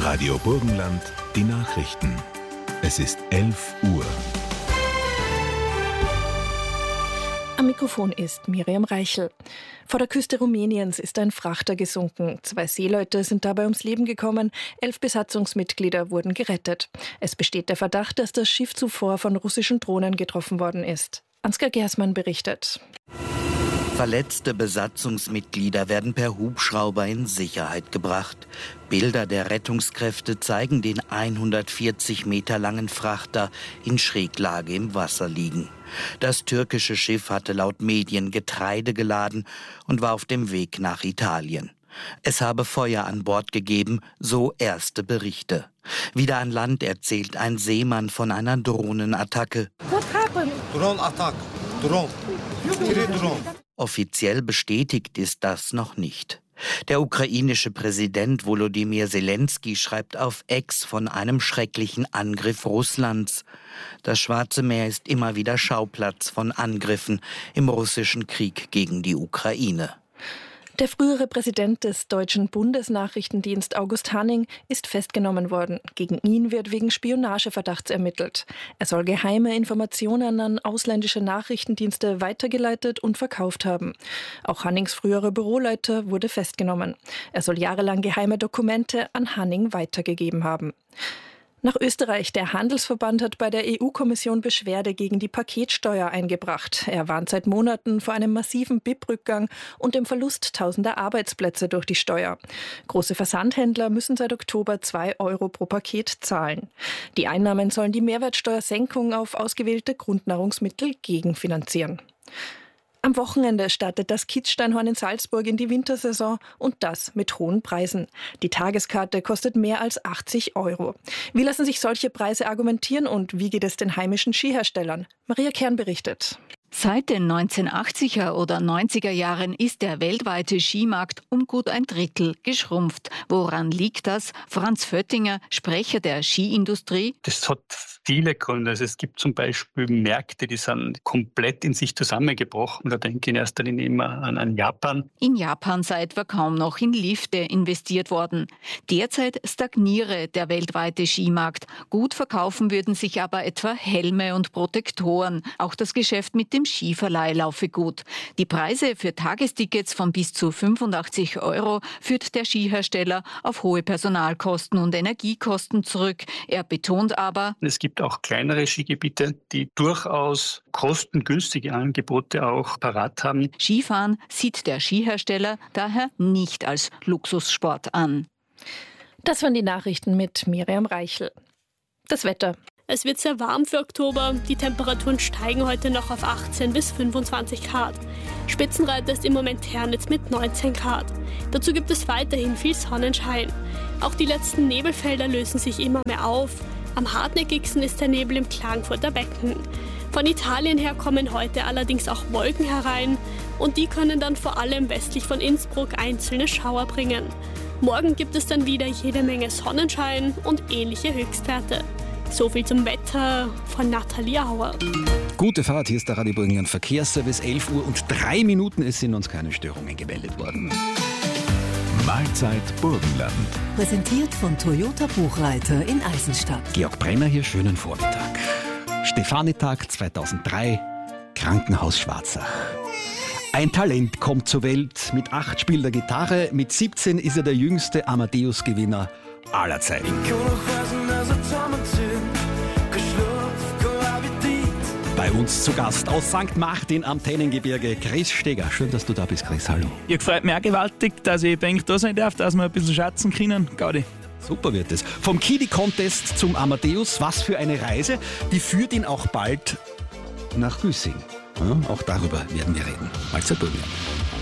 Radio Burgenland, die Nachrichten. Es ist 11 Uhr. Am Mikrofon ist Miriam Reichel. Vor der Küste Rumäniens ist ein Frachter gesunken. 2 Seeleute sind dabei ums Leben gekommen. 11 Besatzungsmitglieder wurden gerettet. Es besteht der Verdacht, dass das Schiff zuvor von russischen Drohnen getroffen worden ist. Ansgar Gersmann berichtet. Verletzte Besatzungsmitglieder werden per Hubschrauber in Sicherheit gebracht. Bilder der Rettungskräfte zeigen den 140 Meter langen Frachter in Schräglage im Wasser liegen. Das türkische Schiff hatte laut Medien Getreide geladen und war auf dem Weg nach Italien. Es habe Feuer an Bord gegeben, so erste Berichte. Wieder an Land erzählt ein Seemann von einer Drohnenattacke. Offiziell bestätigt ist das noch nicht. Der ukrainische Präsident Volodymyr Zelensky schreibt auf X von einem schrecklichen Angriff Russlands. Das Schwarze Meer ist immer wieder Schauplatz von Angriffen im russischen Krieg gegen die Ukraine. Der frühere Präsident des deutschen Bundesnachrichtendienst August Hanning ist festgenommen worden. Gegen ihn wird wegen Spionageverdachts ermittelt. Er soll geheime Informationen an ausländische Nachrichtendienste weitergeleitet und verkauft haben. Auch Hannings früherer Büroleiter wurde festgenommen. Er soll jahrelang geheime Dokumente an Hanning weitergegeben haben. Nach Österreich. Der Handelsverband hat bei der EU-Kommission Beschwerde gegen die Paketsteuer eingebracht. Er warnt seit Monaten vor einem massiven BIP-Rückgang und dem Verlust tausender Arbeitsplätze durch die Steuer. Große Versandhändler müssen seit Oktober 2 Euro pro Paket zahlen. Die Einnahmen sollen die Mehrwertsteuersenkung auf ausgewählte Grundnahrungsmittel gegenfinanzieren. Am Wochenende startet das Kitzsteinhorn in Salzburg in die Wintersaison und das mit hohen Preisen. Die Tageskarte kostet mehr als 80 Euro. Wie lassen sich solche Preise argumentieren und wie geht es den heimischen Skiherstellern? Maria Kern berichtet. Seit den 1980er oder 90er Jahren ist der weltweite Skimarkt um gut ein Drittel geschrumpft. Woran liegt das? Franz Föttinger, Sprecher der Skiindustrie. Das hat viele Gründe. Also es gibt zum Beispiel Märkte, die sind komplett in sich zusammengebrochen. Da denke ich in erster Linie immer an Japan. In Japan sei etwa kaum noch in Lifte investiert worden. Derzeit stagniere der weltweite Skimarkt. Gut verkaufen würden sich aber etwa Helme und Protektoren. Auch das Geschäft mit dem Skiverleih laufe gut. Die Preise für Tagestickets von bis zu 85 Euro führt der Skihersteller auf hohe Personalkosten und Energiekosten zurück. Er betont aber, es gibt auch kleinere Skigebiete, die durchaus kostengünstige Angebote auch parat haben. Skifahren sieht der Skihersteller daher nicht als Luxussport an. Das waren die Nachrichten mit Miriam Reichel. Das Wetter. Es wird sehr warm für Oktober. Die Temperaturen steigen heute noch auf 18 bis 25 Grad. Spitzenreiter ist im Moment Hernitz mit 19 Grad. Dazu gibt es weiterhin viel Sonnenschein. Auch die letzten Nebelfelder lösen sich immer mehr auf. Am hartnäckigsten ist der Nebel im Klagenfurter Becken. Von Italien her kommen heute allerdings auch Wolken herein und die können dann vor allem westlich von Innsbruck einzelne Schauer bringen. Morgen gibt es dann wieder jede Menge Sonnenschein und ähnliche Höchstwerte. So viel zum Wetter von Nathalie Auer. Gute Fahrt, hier ist der Radio Burgenland Verkehrsservice, 11 Uhr und 3 Minuten. Es sind uns keine Störungen gemeldet worden. Mahlzeit Burgenland. Präsentiert von Toyota Buchreiter in Eisenstadt. Georg Brenner hier, schönen Vormittag. Stefanitag 2003, Krankenhaus Schwarzach. Ein Talent kommt zur Welt. Mit 8 spielt er Gitarre, mit 17 ist er der jüngste Amadeus-Gewinner aller Zeiten. Bei uns zu Gast aus St. Martin am Tennengebirge, Chris Steger. Schön, dass du da bist, Chris. Hallo. Ich freut mich auch gewaltig, dass ich bei euch da sein darf, dass wir ein bisschen schätzen können. Gaudi. Super wird es. Vom Kiddie-Contest zum Amadeus, was für eine Reise. Die führt ihn auch bald nach Güssing. Ja, auch darüber werden wir reden. Mahlzeit Burgenland.